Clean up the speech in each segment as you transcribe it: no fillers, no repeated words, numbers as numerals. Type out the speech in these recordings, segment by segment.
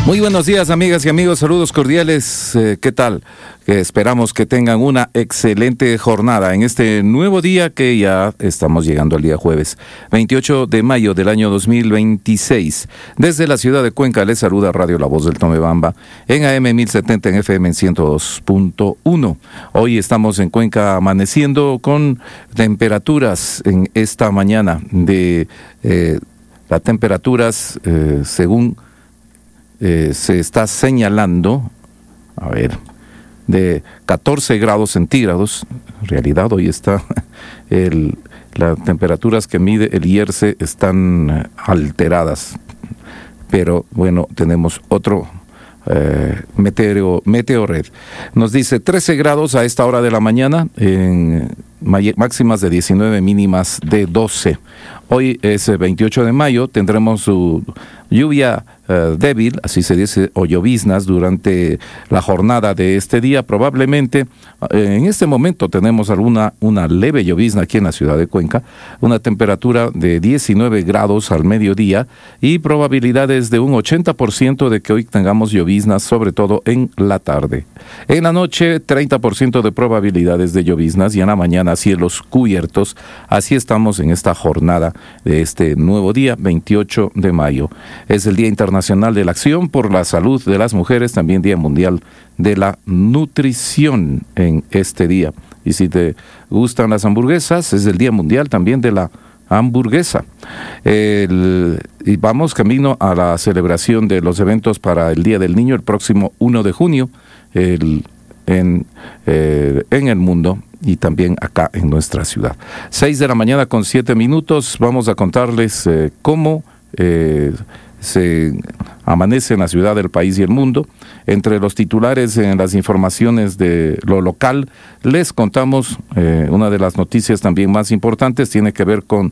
Muy buenos días, amigas y amigos, saludos cordiales. ¿Qué tal? Esperamos que tengan una excelente jornada en este nuevo día que ya estamos llegando al día jueves, 28 de mayo del año 2026. Desde la ciudad de Cuenca les saluda Radio La Voz del Tomebamba en AM 1070, en FM en 102.1. Hoy estamos en Cuenca amaneciendo con temperaturas en esta mañana de las temperaturas según se está señalando, de 14 grados centígrados. En realidad hoy está las temperaturas que mide el IERCE están alteradas, pero bueno, tenemos otro Meteored. Nos dice 13 grados a esta hora de la mañana, en máximas de 19, mínimas de 12. Hoy es 28 de mayo, tendremos su lluvia débil, así se dice, o lloviznas durante la jornada de este día. Probablemente en este momento tenemos una leve llovizna aquí en la ciudad de Cuenca, una temperatura de 19 grados al mediodía y probabilidades de un 80% de que hoy tengamos lloviznas, sobre todo en la tarde. En la noche 30% de probabilidades de lloviznas y en la mañana cielos cubiertos. Así estamos en esta jornada de este nuevo día, 28 de mayo. Es el Día Internacional de la Acción por la Salud de las Mujeres, también Día Mundial de la Nutrición en este día. Y si te gustan las hamburguesas, es el Día Mundial también de la hamburguesa. Y vamos camino a la celebración de los eventos para el Día del Niño el próximo 1 de junio en el mundo y también acá en nuestra ciudad. 6 de la mañana con 7 minutos. Vamos a contarles cómo se amanece en la ciudad, del país y el mundo. Entre los titulares en las informaciones de lo local, les contamos una de las noticias también más importantes, tiene que ver con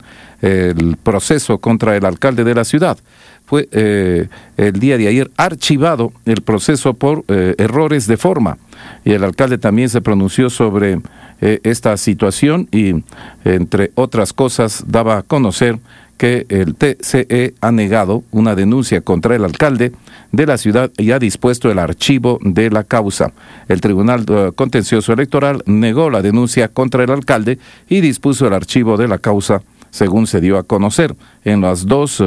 el proceso contra el alcalde de la ciudad. Fue el día de ayer archivado el proceso por errores de forma, y el alcalde también se pronunció sobre esta situación y, entre otras cosas, daba a conocer que el TCE ha negado una denuncia contra el alcalde de la ciudad y ha dispuesto el archivo de la causa. El Tribunal Contencioso Electoral negó la denuncia contra el alcalde y dispuso el archivo de la causa, según se dio a conocer, en las dos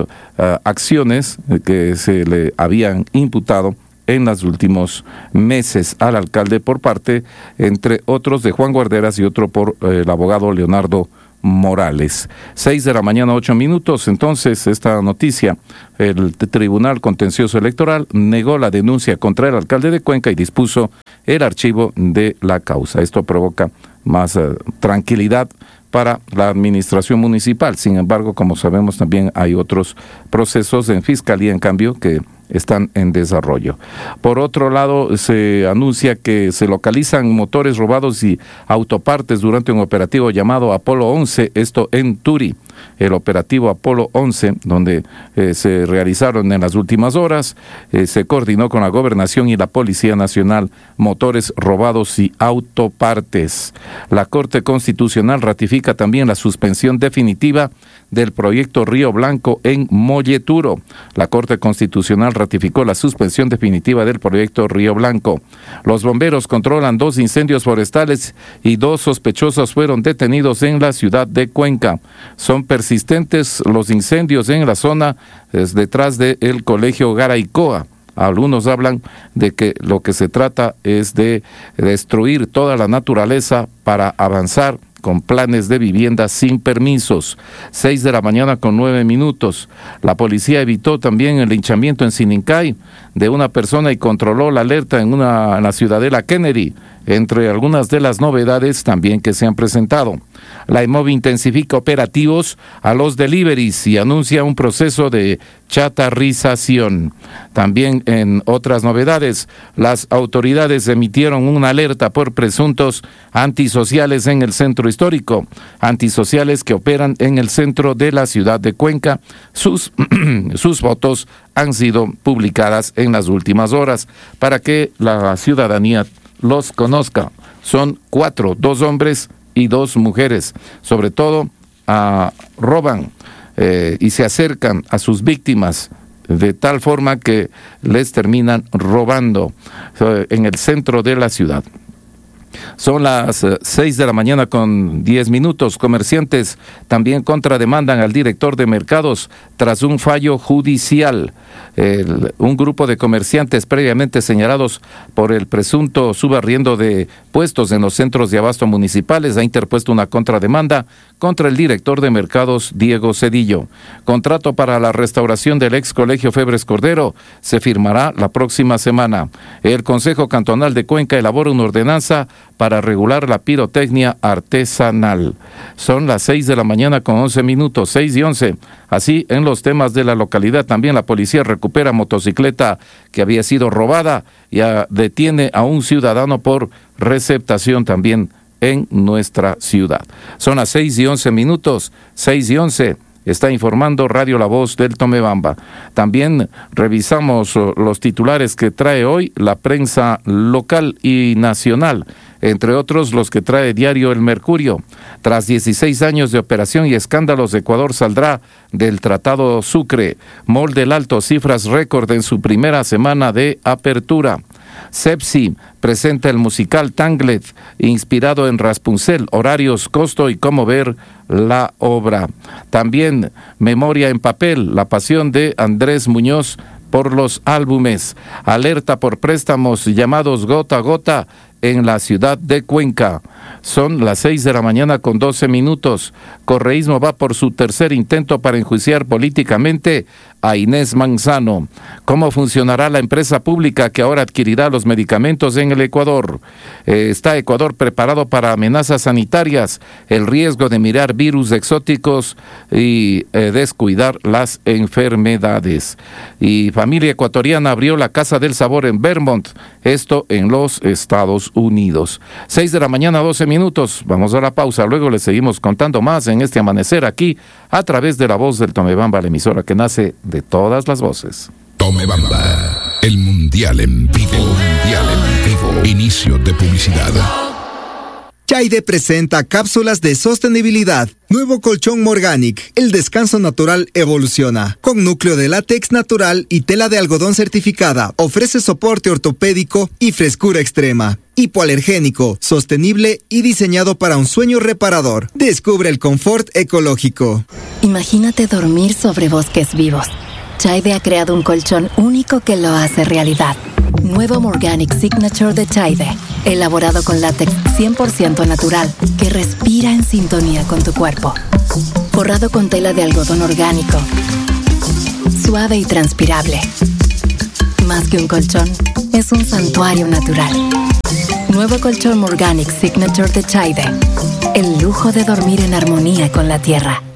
acciones que se le habían imputado en los últimos meses al alcalde por parte, entre otros, de Juan Guarderas y otro por el abogado Leonardo Morales. 6 de la mañana, 8 minutos. Entonces, esta noticia: el Tribunal Contencioso Electoral negó la denuncia contra el alcalde de Cuenca y dispuso el archivo de la causa. Esto provoca más tranquilidad para la administración municipal. Sin embargo, como sabemos, también hay otros procesos en fiscalía, en cambio, que están en desarrollo. Por otro lado, se anuncia que se localizan motores robados y autopartes durante un operativo llamado Apolo 11, esto en Turi. El operativo Apolo 11, donde se realizaron en las últimas horas, se coordinó con la Gobernación y la Policía Nacional, motores robados y autopartes. La Corte Constitucional ratifica también la suspensión definitiva del proyecto Río Blanco en Molleturo. La Corte Constitucional ratificó la suspensión definitiva del proyecto Río Blanco. Los bomberos controlan 2 incendios forestales y 2 sospechosos fueron detenidos en la ciudad de Cuenca. Son persistentes los incendios en la zona detrás del Colegio Garaycoa. Algunos hablan de que lo que se trata es de destruir toda la naturaleza para avanzar con planes de vivienda sin permisos. 6 de la mañana con 9 minutos. La policía evitó también el linchamiento en Sinincay de una persona y controló la alerta en la ciudadela Kennedy, entre algunas de las novedades también que se han presentado. La EMOVI intensifica operativos a los deliveries y anuncia un proceso de chatarrización. También en otras novedades, las autoridades emitieron una alerta por presuntos antisociales en el centro histórico, antisociales que operan en el centro de la ciudad de Cuenca. Sus fotos han sido publicadas en las últimas horas para que la ciudadanía los conozca. Son 4, 2 hombres y 2 mujeres. Sobre todo roban y se acercan a sus víctimas de tal forma que les terminan robando en el centro de la ciudad. Son las 6 de la mañana con 10 minutos. Comerciantes también contrademandan al director de mercados tras un fallo judicial. Un grupo de comerciantes previamente señalados por el presunto subarriendo de puestos en los centros de abasto municipales ha interpuesto una contrademanda contra el director de mercados Diego Cedillo. Contrato para la restauración del ex colegio Febres Cordero se firmará la próxima semana. El Consejo Cantonal de Cuenca elabora una ordenanza para regular la pirotecnia artesanal. Son las 6 de la mañana con 11 minutos, 6 y 11. Así, en los temas de la localidad, también la policía recupera motocicleta que había sido robada y detiene a un ciudadano por receptación también en nuestra ciudad. Son las 6 y 11 minutos, 6 y 11. Está informando Radio La Voz del Tomebamba. También revisamos los titulares que trae hoy la prensa local y nacional, entre otros los que trae diario El Mercurio. Tras 16 años de operación y escándalos, Ecuador saldrá del Tratado Sucre. Mall del Alto, cifras récord en su primera semana de apertura. CEPSI presenta el musical Tangled, inspirado en Rapunzel, horarios, costo y cómo ver la obra. También Memoria en papel, la pasión de Andrés Muñoz por los álbumes. Alerta por préstamos llamados gota a gota en la ciudad de Cuenca. Son las 6 de la mañana con 12 minutos. Correísmo va por su tercer intento para enjuiciar políticamente a Inés Manzano. ¿Cómo funcionará la empresa pública que ahora adquirirá los medicamentos en el Ecuador? ¿Está Ecuador preparado para amenazas sanitarias? El riesgo de mirar virus exóticos y descuidar las enfermedades. Y familia ecuatoriana abrió la Casa del Sabor en Vermont, esto en los Estados Unidos. 6 de la mañana, 12 minutos. Vamos a la pausa, luego les seguimos contando más en este amanecer aquí a través de La Voz del Tomebamba, la emisora que nace de todas las voces. Tomebamba, el mundial en vivo. Mundial en vivo. Inicio de publicidad. Chaide presenta cápsulas de sostenibilidad. Nuevo colchón Morganic. El descanso natural evoluciona. Con núcleo de látex natural y tela de algodón certificada. Ofrece soporte ortopédico y frescura extrema. Hipoalergénico, sostenible y diseñado para un sueño reparador. Descubre el confort ecológico. Imagínate dormir sobre bosques vivos. Chaide ha creado un colchón único que lo hace realidad. Nuevo Morganic Signature de Chaide, elaborado con látex 100% natural, que respira en sintonía con tu cuerpo. Forrado con tela de algodón orgánico, suave y transpirable. Más que un colchón, es un santuario natural. Nuevo colchón Morganic Signature de Chaide, el lujo de dormir en armonía con la tierra.